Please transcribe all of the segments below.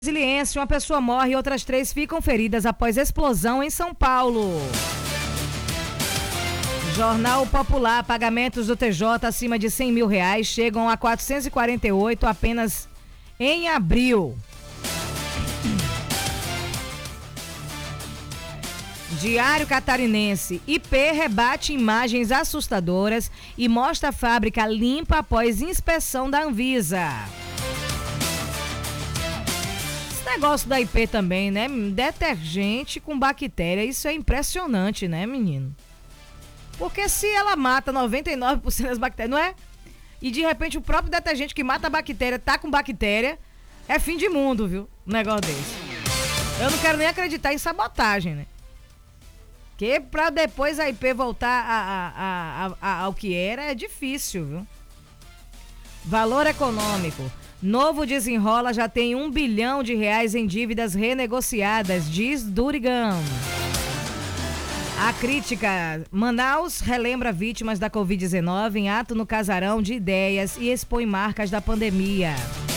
Brasiliense, uma pessoa morre e outras 3 ficam feridas após explosão em São Paulo. Jornal Popular, pagamentos do TJ acima de R$100 mil chegam a 448 apenas em abril. Diário Catarinense, IP rebate imagens assustadoras e mostra a fábrica limpa após inspeção da Anvisa. Negócio da IP também, né? Detergente com bactéria, isso é impressionante, né, menino? Porque se ela mata 99% das bactérias, não é? E de repente o próprio detergente que mata a bactéria tá com bactéria, é fim de mundo, viu? Um negócio desse. Eu não quero nem acreditar em sabotagem, né? Que pra depois a IP voltar ao que era é difícil, viu? Valor econômico. Novo Desenrola já tem R$1 bilhão em dívidas renegociadas, diz Durigam. A crítica. Manaus relembra vítimas da Covid-19 em ato no Casarão de Ideias e expõe marcas da pandemia.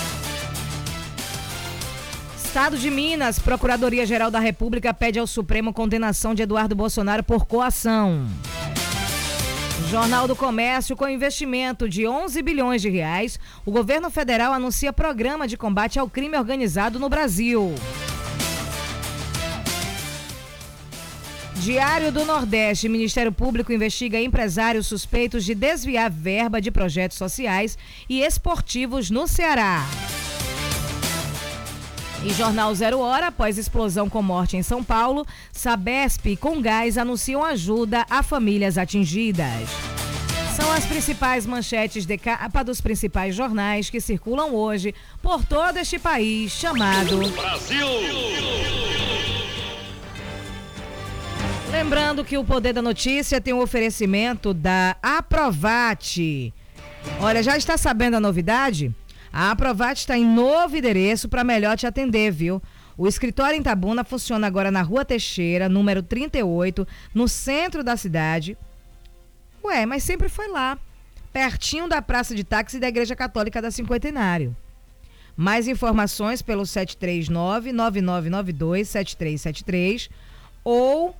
Estado de Minas, Procuradoria-Geral da República pede ao Supremo condenação de Eduardo Bolsonaro por coação. Jornal do Comércio, com investimento de R$11 bilhões, o governo federal anuncia programa de combate ao crime organizado no Brasil. Diário do Nordeste, Ministério Público investiga empresários suspeitos de desviar verba de projetos sociais e esportivos no Ceará. E Jornal 0 Hora, após explosão com morte em São Paulo, Sabesp e Comgás anunciam ajuda a famílias atingidas. São as principais manchetes de capa dos principais jornais que circulam hoje por todo este país chamado Brasil. Lembrando que o Poder da Notícia tem um oferecimento da Aprovate. Olha, já está sabendo a novidade? A Aprovate está em novo endereço para melhor te atender, viu? O escritório em Itabuna funciona agora na Rua Teixeira, número 38, no centro da cidade. Ué, mas sempre foi lá, pertinho da Praça de Táxi da Igreja Católica da Cinquentenário. Mais informações pelo 739-9992-7373 ou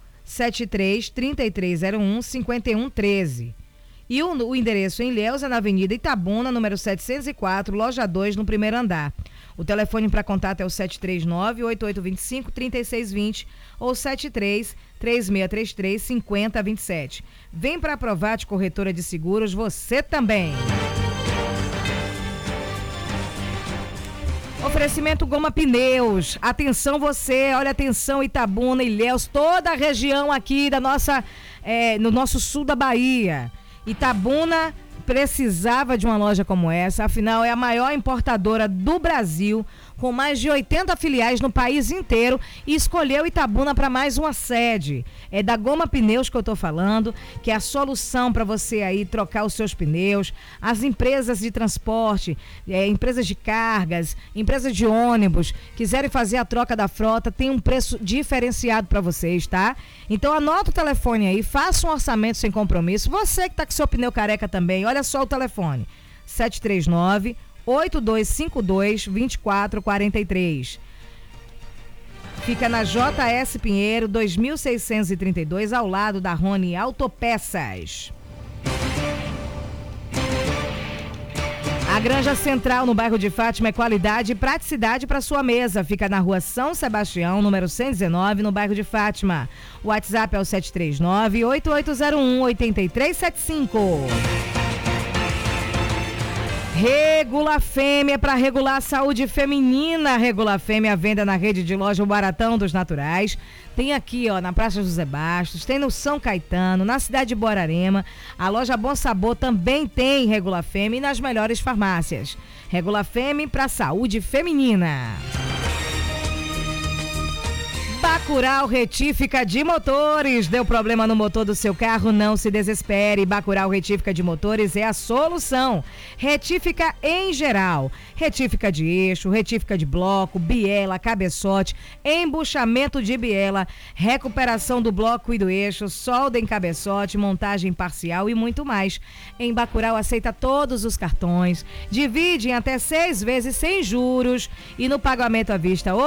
73-3301-5113. E o endereço em Ilhéus é na Avenida Itabuna, número 704, loja 2, no primeiro andar. O telefone para contato é o 739-8825-3620 ou 73-3633-5027. Vem para a Aprovate Corretora de Seguros, você também. Oferecimento Goma Pneus. Atenção você, olha, atenção Itabuna, Ilhéus, toda a região aqui da nossa, no nosso sul da Bahia. Itabuna precisava de uma loja como essa, afinal é a maior importadora do Brasil, com mais de 80 filiais no país inteiro, e escolheu Itabuna para mais uma sede. É da Goma Pneus que eu estou falando, que é a solução para você aí trocar os seus pneus. As empresas de transporte, empresas de cargas, empresas de ônibus, quiserem fazer a troca da frota, tem um preço diferenciado para vocês, tá? Então anota o telefone aí, faça um orçamento sem compromisso. Você que está com seu pneu careca também, olha só o telefone, 739-8252-2443. Fica na JS Pinheiro, 2632, ao lado da Rony Autopeças. A Granja Central, no bairro de Fátima, é qualidade e praticidade para sua mesa. Fica na rua São Sebastião, número 119, no bairro de Fátima. O WhatsApp é o 739-8801-8375. Regula Fêmea, para regular a saúde feminina. Regula Fêmea, venda na rede de loja O Baratão dos Naturais. Tem aqui, ó, na Praça José Bastos, tem no São Caetano, na cidade de Borarema. A loja Bom Sabor também tem Regula Fêmea e nas melhores farmácias. Regula Fêmea para saúde feminina. Bacurau Retífica de Motores. Deu problema no motor do seu carro? Não se desespere. Bacurau Retífica de Motores é a solução. Retífica em geral. Retífica de eixo, retífica de bloco, biela, cabeçote, embuchamento de biela, recuperação do bloco e do eixo, solda em cabeçote, montagem parcial e muito mais. Em Bacurau aceita todos os cartões, divide em até 6 vezes sem juros e no pagamento à vista